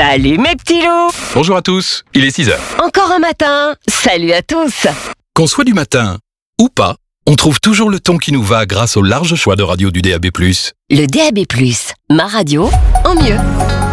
Salut mes petits loups! Bonjour à tous, il est 6h. Encore un matin, salut à tous! Qu'on soit du matin ou pas, on trouve toujours le ton qui nous va grâce au large choix de radio du DAB+. Le DAB+, ma radio en mieux.